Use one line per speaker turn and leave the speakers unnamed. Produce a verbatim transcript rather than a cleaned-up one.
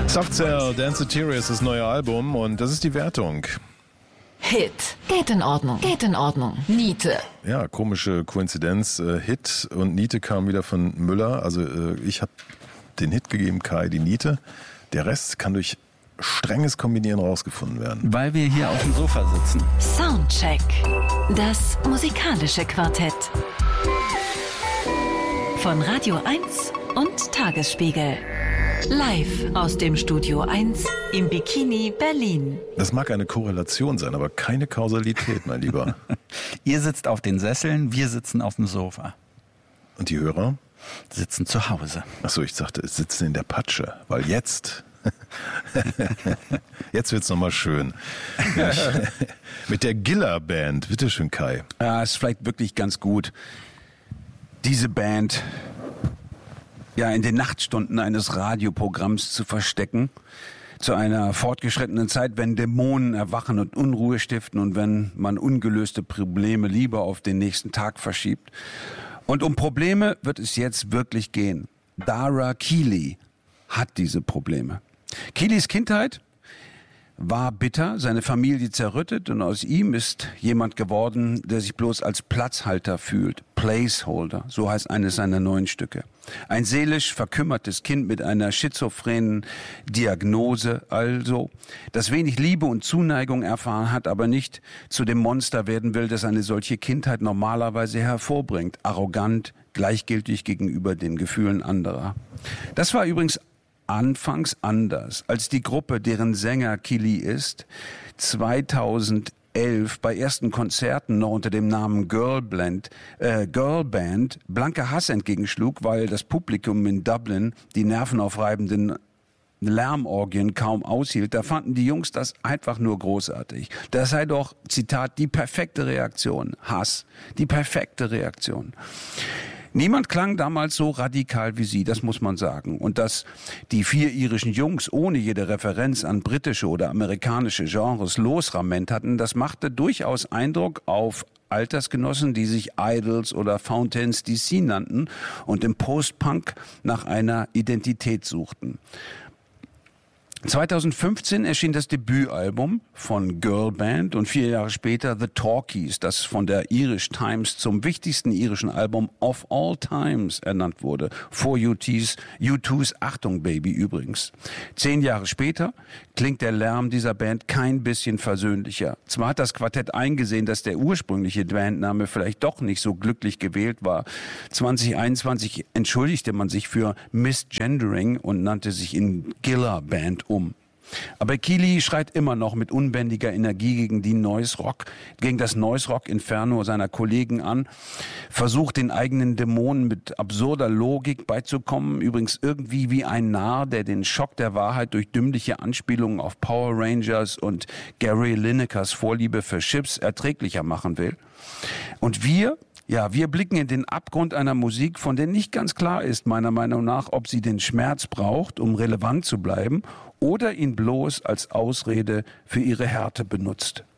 Soft Cell, Dance Interior ist das neue Album und das ist die Wertung.
Hit. Geht in Ordnung. Geht in Ordnung. Niete.
Ja, komische Koinzidenz. Äh, Hit und Niete kam wieder von Müller. Also äh, ich habe den Hit gegeben, Kai die Niete. Der Rest kann durch strenges Kombinieren rausgefunden werden.
Weil wir hier auf dem Sofa sitzen.
Soundcheck. Das musikalische Quartett. Von Radio eins und Tagesspiegel. Live aus dem Studio eins im Bikini Berlin.
Das mag eine Korrelation sein, aber keine Kausalität, mein Lieber.
Ihr sitzt auf den Sesseln, wir sitzen auf dem Sofa.
Und die Hörer?
Sitzen zu Hause.
Achso, ich sagte, sitzen in der Patsche, weil jetzt... Jetzt wird's nochmal schön. Mit der Giller Band. Bitteschön, Kai.
Ja, ist vielleicht wirklich ganz gut, diese Band ja in den Nachtstunden eines Radioprogramms zu verstecken. Zu einer fortgeschrittenen Zeit, wenn Dämonen erwachen und Unruhe stiften und wenn man ungelöste Probleme lieber auf den nächsten Tag verschiebt. Und um Probleme wird es jetzt wirklich gehen. Dara Keeley hat diese Probleme. Keeleys Kindheit war bitter, seine Familie zerrüttet und aus ihm ist jemand geworden, der sich bloß als Platzhalter fühlt. Placeholder, so heißt eines seiner neuen Stücke. Ein seelisch verkümmertes Kind mit einer schizophrenen Diagnose also, das wenig Liebe und Zuneigung erfahren hat, aber nicht zu dem Monster werden will, das eine solche Kindheit normalerweise hervorbringt. Arrogant, gleichgültig gegenüber den Gefühlen anderer. Das war übrigens anfangs anders, als die Gruppe, deren Sänger Keeley ist, zweitausendelf bei ersten Konzerten noch unter dem Namen Girlband, äh, Girlband blanker Hass entgegenschlug, weil das Publikum in Dublin die nervenaufreibenden Lärmorgien kaum aushielt. Da fanden die Jungs das einfach nur großartig. Das sei doch, Zitat, die perfekte Reaktion. Hass, die perfekte Reaktion. Niemand klang damals so radikal wie sie, das muss man sagen. Und dass die vier irischen Jungs ohne jede Referenz an britische oder amerikanische Genres losramment hatten, das machte durchaus Eindruck auf Altersgenossen, die sich Idols oder Fountains D C nannten und im Post-Punk nach einer Identität suchten. zweitausendfünfzehn erschien das Debütalbum von Girlband und vier Jahre später The Talkies, das von der Irish Times zum wichtigsten irischen Album of all times ernannt wurde. Vor U T's, U two's Achtung Baby übrigens. Zehn Jahre später klingt der Lärm dieser Band kein bisschen versöhnlicher. Zwar hat das Quartett eingesehen, dass der ursprüngliche Bandname vielleicht doch nicht so glücklich gewählt war. zwanzig einundzwanzig entschuldigte man sich für Misgendering und nannte sich in Giller Band um. Aber Keeley schreit immer noch mit unbändiger Energie gegen die Noise Rock, gegen das Noise Rock Inferno seiner Kollegen an, versucht den eigenen Dämonen mit absurder Logik beizukommen, übrigens irgendwie wie ein Narr, der den Schock der Wahrheit durch dümmliche Anspielungen auf Power Rangers und Gary Linekers Vorliebe für Chips erträglicher machen will. Und wir Ja, wir blicken in den Abgrund einer Musik, von der nicht ganz klar ist, meiner Meinung nach, ob sie den Schmerz braucht, um relevant zu bleiben, oder ihn bloß als Ausrede für ihre Härte benutzt.